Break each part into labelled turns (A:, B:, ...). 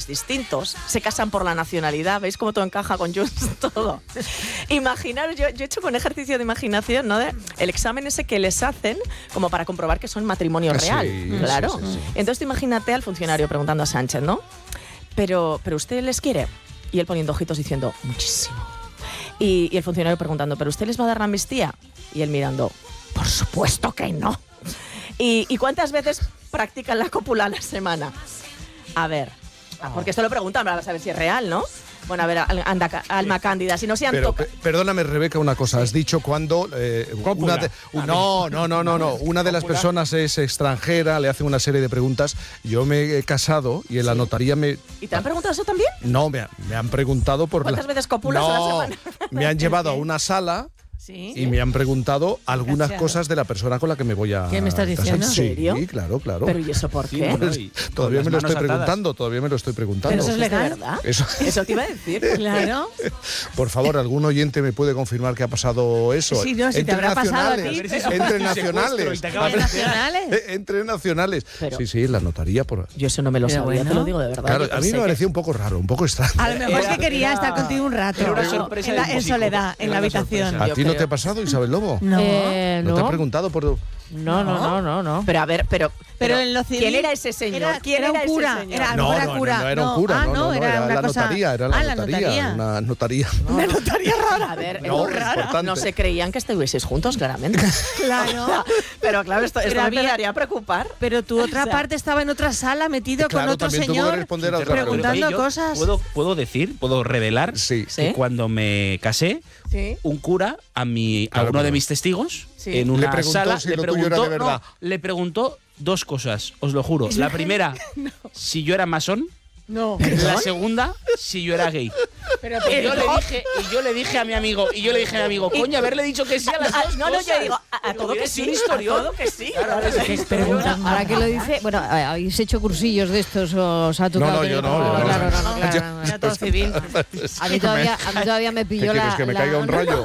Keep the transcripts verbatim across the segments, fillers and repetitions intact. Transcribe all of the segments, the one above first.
A: distintos, se casan por la nacionalidad. ¿Veis cómo todo encaja con Junts? Todo. Imaginaros, yo, yo he hecho con ejercicio de imaginación, ¿no? De el examen ese que les hacen como para comprobar que son matrimonio real.
B: Sí,
A: claro.
B: sí, sí, sí.
A: Entonces imagínate al funcionario preguntando a Sánchez, ¿no? Pero, pero ¿usted les quiere? Y él poniendo ojitos diciendo, muchísimo. Y, y el funcionario preguntando, ¿pero usted les va a dar la amnistía? Y él mirando, por supuesto que no. ¿Y, y cuántas veces practican la cópula a la semana? A ver, porque esto lo preguntan para saber si es real, ¿no? Bueno, a ver, anda, alma cándida, si no se han
B: Pero,
A: tocado...
B: perdóname, Rebeca, una cosa. Has dicho cuando... Eh, una de, un, no, no, no, no, no. Una de las personas es extranjera, le hacen una serie de preguntas. Yo me he casado y en la notaría me...
A: ¿Y te han preguntado eso también?
B: No, me, me han preguntado por...
A: ¿Cuántas
B: la,
A: veces copulas
B: no,
A: a la semana?
B: Me han llevado a una sala...
A: ¿Sí?
B: Y me han preguntado algunas
C: Cacheado.
B: cosas de la persona con la que me voy a
C: ¿Qué me estás
B: casar.
C: diciendo?
A: ¿En serio?
B: Sí, claro, claro.
A: ¿Pero y eso por
D: Sí,
A: qué?
D: bueno,
B: Pues,
D: y
B: todavía
D: con
B: me lo
D: las
B: estoy
D: manos atadas.
B: preguntando, todavía me lo estoy preguntando.
C: Pero eso es
A: ¿De
C: legal.
A: verdad?
B: Eso-
A: Eso te iba a decir.
C: Claro.
B: Por favor, ¿algún oyente me puede confirmar que ha pasado eso?
C: Sí, no, si te
B: Entre
C: habrá pasado a ti.
B: nacionales,
D: A ver si eso
B: Entre
D: fue un secuestro
B: nacionales.
D: y te acabas
B: A ver,
D: de-
C: ¿Nacionales?
B: eh, Entre nacionales.
A: Pero-
B: Sí, sí, la notaría. Por...
A: Yo eso no me lo
C: Pero
A: sabía,
C: bueno.
A: te lo digo de verdad.
B: Claro,
A: Yo
B: a mí
A: pensé
B: me
A: que-
B: parecía un poco raro, un poco extraño.
C: A lo mejor
D: Era-
C: que quería
A: era-
C: estar contigo un rato.
D: era una
C: ¿no?
D: sorpresa
C: en, la-
D: del
C: en
D: músico.
C: soledad, en
D: Era
C: la
D: una
C: habitación.
D: sorpresa.
B: ¿A
A: yo
B: ti no
A: creo-
B: te ha pasado, Isabel Lobo?
C: No.
A: Eh,
B: ¿No te
A: no.
B: han preguntado por...?
A: No, no, no, no, no. Pero a ver, pero...
C: Pero en lo civil...
A: ¿Quién era ese señor?
C: Era,
A: ¿Quién
C: era un
A: ese
C: cura.
A: señor?
C: Era,
B: No,
C: era
B: no,
C: cura.
B: no, no era un cura,
C: Ah,
B: no, no, no,
C: era,
B: era
C: una
B: la
C: cosa...
B: notaría, era la
C: ah, la
B: notaría,
C: notaría.
B: una notaría.
A: Una notaría rara. A ver,
B: No,
A: es
B: es
A: rara.
B: importante.
A: No se creían que estuvieseis juntos, claramente.
C: Claro.
A: Pero claro, esto, esto
C: Pero
A: me
C: había-
A: empezaría a preocupar.
C: Pero tu otra
A: O sea,
C: parte estaba en otra sala metido
B: Claro,
C: con otro
B: también tuvo que
C: señor
B: responder a otra
C: preguntando
D: Oye, yo
C: cosas.
D: ¿Puedo, puedo decir, puedo revelar
B: Sí.
A: Sí.
D: que cuando me casé,
A: Sí.
D: un cura a, mi, a
B: Claro,
D: uno de
B: claro.
D: mis testigos
A: Sí.
D: en
B: Le
D: una
B: preguntó
D: sala
B: si
D: le
B: lo tuyo
D: preguntó,
B: era de verdad.
D: no, le preguntó dos cosas, os lo juro. La primera, si yo era masón.
C: No.
D: La segunda, si yo era gay.
C: Pero
D: Y yo le dije, y yo le dije a mi amigo, y yo le dije a mi amigo, coño, haberle dicho que sí a las
A: Ah,
D: dos
A: no, no, yo
D: cosas.
A: digo, a, a
D: Digo,
A: todo que
D: hubiera
A: sí,
D: sido un
A: a
D: historión.
A: todo que sí.
D: Claro, es que es
C: Pregunta.
E: Ahora que lo dice, bueno, ¿habéis hecho cursillos de estos o os ha tocado?
B: No, no,
E: tener-
B: yo no, yo no.
E: claro, no, no,
B: Yo-
E: claro, no.
C: Era todo civil.
E: A mí todavía, a mí todavía me
B: ¿Qué
E: pilló
B: quieres,
E: la...
B: que me
E: la-
B: caiga un rayo?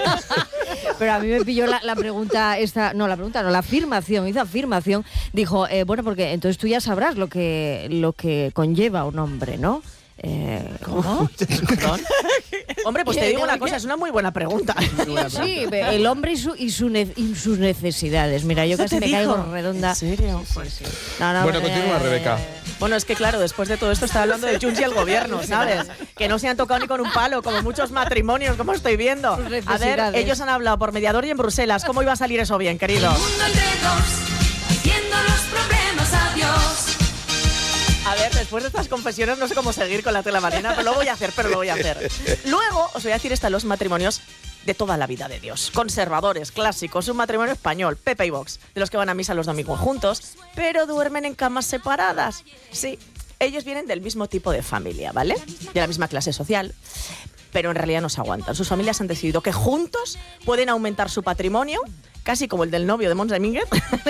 E: Pero a mí me pilló la, la pregunta esta, no, la pregunta no, la afirmación, hizo afirmación, dijo, eh, bueno, porque entonces tú ya sabrás lo que, lo que conlleva un hombre, ¿no? Eh,
C: ¿Cómo?
A: Perdón. Hombre, pues te digo una cosa, es una muy buena pregunta.
E: Sí, el hombre y, su, y, su ne- y sus necesidades. Mira, yo
A: ¿Eso
E: casi
A: te
E: me
A: dijo?
E: caigo redonda.
A: ¿En serio?
E: No, no,
B: Bueno,
E: eh,
B: continúa, Rebeca.
A: Bueno, es que claro, después de todo esto está hablando de Junts y el gobierno, ¿sabes? Que no se han tocado ni con un palo, como muchos matrimonios, como estoy viendo.
E: Sus
A: A ver,
E: necesidades.
A: ellos han hablado por mediador y en Bruselas. ¿Cómo iba a salir eso bien, querido?
F: Mundo entre dos, haciendo los problemas a Dios.
A: A ver, después de estas confesiones no sé cómo seguir con la tela marina, pero lo voy a hacer, pero lo voy a hacer. Luego os voy a decir están los matrimonios de toda la vida de Dios. Conservadores, clásicos, un matrimonio español, Pepe y Vox, de los que van a misa los domingos juntos, pero duermen en camas separadas. Sí, ellos vienen del mismo tipo de familia, ¿vale? De la misma clase social, pero en realidad no se aguantan. Sus familias han decidido que juntos pueden aumentar su patrimonio, casi como el del novio de Mons Domínguez,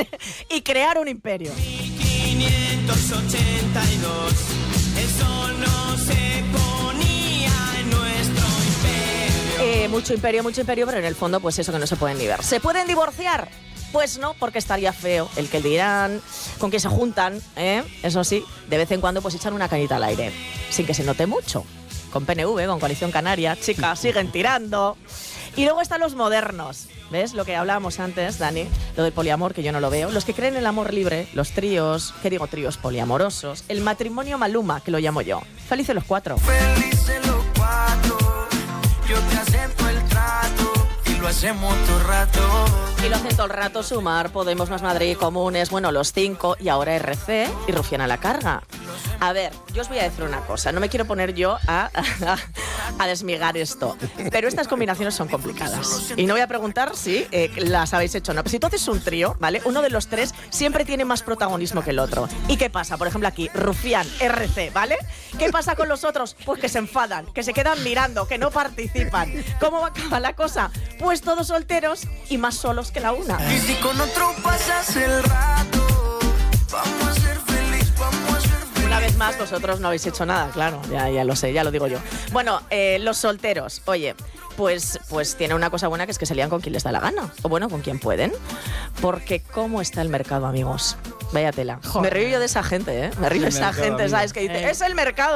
A: y crear un imperio.
G: quinientos ochenta y dos, el sol no se ponía en nuestro imperio.
A: Eh, mucho imperio, mucho imperio, pero en el fondo, pues eso que no se pueden ni ver. ¿Se pueden divorciar? Pues no, porque estaría feo el que dirán, con que se juntan, ¿eh? Eso sí, de vez en cuando pues echan una cañita al aire, sin que se note mucho. Con P N V, con Coalición Canaria, chicas, siguen tirando. Y luego están los modernos, ¿ves? Lo que hablábamos antes, Dani, lo del poliamor, que yo no lo veo. Los que creen en el amor libre, los tríos, ¿qué digo? Tríos poliamorosos, el matrimonio Maluma, que lo llamo yo. Felices los cuatro.
G: Felices los cuatro, yo te acepto el trato y lo hacemos todo el rato.
A: Y lo hacen todo el rato Sumar, Podemos, Más Madrid, Comunes, bueno, los cinco, y ahora R C y Rufián a la carga. A ver, yo os voy a decir una cosa, no me quiero poner yo a, a, a desmigar esto, pero estas combinaciones son complicadas. Y no voy a preguntar si eh, las habéis hecho o no. Pero si tú haces un trío, ¿vale? Uno de los tres siempre tiene más protagonismo que el otro. ¿Y qué pasa? Por ejemplo, aquí, Rufián, R C, ¿vale? ¿Qué pasa con los otros? Pues que se enfadan, que se quedan mirando, que no participan. ¿Cómo va a acabar la cosa? Pues todos solteros y más solos que la una.
G: Y si con otro pasas el rato, vamos a ser feliz, vamos a ser feliz.
A: Una vez más, vosotros no habéis hecho nada, claro, ya, ya lo sé, ya lo digo yo. Bueno, eh, los solteros, oye, pues, pues tiene una cosa buena que es que se lían con quien les da la gana, o bueno, con quien pueden, porque ¿cómo está el mercado, amigos? Vaya tela. Me río yo de esa gente, ¿eh? Me río de
D: El
A: esa
D: mercado,
A: gente,
D: amigo.
A: ¿sabes? Que dice,
C: Eh.
A: es el mercado.